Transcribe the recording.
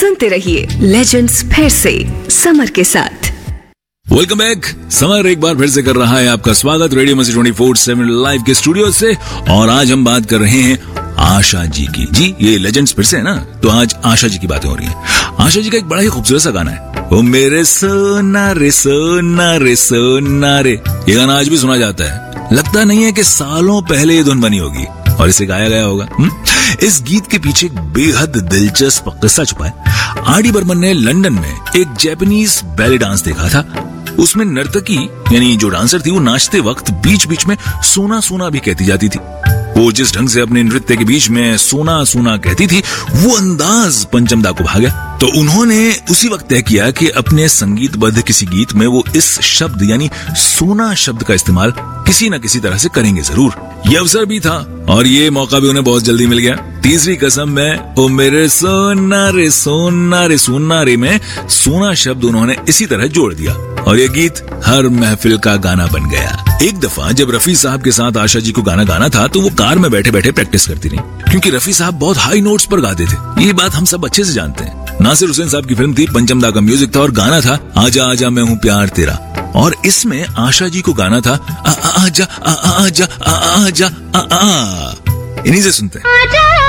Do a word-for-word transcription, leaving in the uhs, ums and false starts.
सुनते रहिए लेजेंड्स फिर से समर के साथ। Welcome back. समर एक बार फिर से कर रहा है आपका स्वागत रेडियो मस्ती ट्वेंटी फोर सेवन लाइव के स्टूडियो से। और आज हम बात कर रहे हैं आशा जी की। जी ये लेजेंड्स फिर से है ना, तो आज आशा जी की बातें हो रही हैं। आशा जी का एक बड़ा ही खूबसूरत सा गाना है, ओ मेरे सोना रे सोना रे सोना रे। ये गाना आज भी सुना जाता है। लगता नहीं है कि सालों पहले ये धुन बनी होगी और इसे गाया गया होगा। हुँ? इस गीत के पीछे एक बेहद दिलचस्प किस्सा छुपा है। आर डी बर्मन ने लंदन में एक जापानीज बैले डांस देखा था। उसमें नर्तकी यानी जो डांसर थी वो नाचते वक्त बीच बीच में सोना सोना भी कहती जाती थी। वो जिस ढंग से अपने नृत्य के बीच में सोना सोना कहती थी, वो अंदाज पंचमदा को भा गया। तो उन्होंने उसी वक्त तय किया कि अपने संगीतबद्ध किसी गीत में वो इस शब्द यानी सोना शब्द का इस्तेमाल किसी न किसी तरह से करेंगे जरूर। ये अवसर भी था और ये मौका भी उन्हें बहुत जल्दी मिल गया। तीसरी कसम में ओ मेरे सोना रे सोना रे सोना रे में सोना शब्द उन्होंने इसी तरह जोड़ दिया और ये गीत हर महफिल का गाना बन गया। एक दफा जब रफी साहब के साथ आशा जी को गाना गाना था तो वो कार में बैठे बैठे प्रैक्टिस करती रही, क्योंकि रफी साहब बहुत हाई नोट्स पर गाते थे। ये बात हम सब अच्छे से जानते हैं। नासिर हुसैन साहब की फिल्म थी, पंचमदा का म्यूजिक था और गाना था आजा आजा मैं हूँ प्यार तेरा। और इसमें आशा जी को गाना था आ, आ, आजा आ, आजा आ, आजा आ, आ। इन्हीं से सुनते हैं।